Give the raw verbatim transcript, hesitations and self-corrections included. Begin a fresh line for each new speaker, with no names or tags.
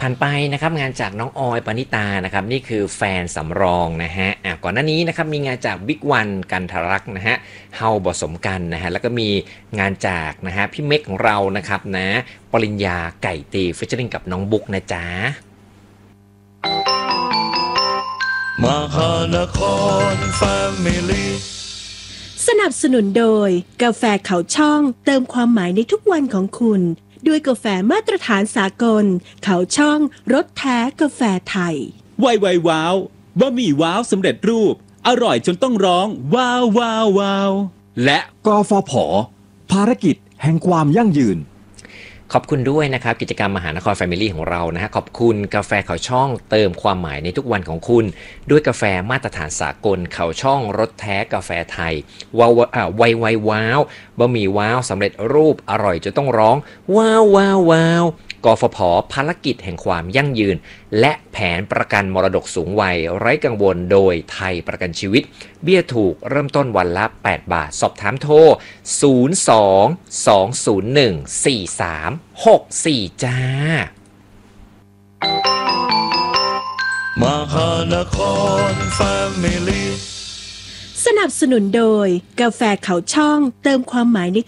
ผ่านไปนะครับงานจากน้องออยปณิตานะครับนี่คือแฟนสำรองนะฮะอ่ะก่อนหน้านี้นะครับมีงานจากบิ๊กวันกันทรักนะฮะเฮาผสมกันนะฮะแล้วก็มีงานจากนะฮะพี่เมฆของเรานะครับนะปริญญาไก่ตีฟิชเชอริงกับน้องบุ๊กนะจ๊ะ
มหานครแฟมิลี่
สนับสนุนโดยกาแฟเขาช่องเติมความหมายในทุกวันของคุณด้วยกาแฟมาตรฐานสากลเขาช่องรสแท้กาแฟไทย
ไวไวว้าวบะหมี่ว้าวสำเร็จรูปอร่อยจนต้องร้องว้าวว้าวว้าว
และกฟผ.ภารกิจแห่งความยั่งยืน
ขอบคุณด้วยนะครับกิจกรรมมหานคร Family ของเรานะฮะขอบคุณกาแฟเขาช่องเติมความหมายในทุกวันของคุณด้วยกาแฟมาตรฐานสากลเขาช่องรสแท้กาแฟไทยว้าวอ่าไวไวว้าวบะหมี่ว้าวสำเร็จรูปอร่อยจนต้องร้องว้าวว้าวว้าวกฟผ.ภารกิจแห่งความยั่งยืนและแผนประกันมรดกสูงวัยไร้กังวลโดยไทยประกันชีวิตเบี้ยถูกเริ่มต้นวันละแปดบาทสอบถามโทรศูนย์ สอง สอง ศูนย์ หนึ่ง สี่ สาม หก สี่จ้า
มหานครแฟมิลี่
สนับสนุนโดยกาแฟเขาช่องเติมความหมายใน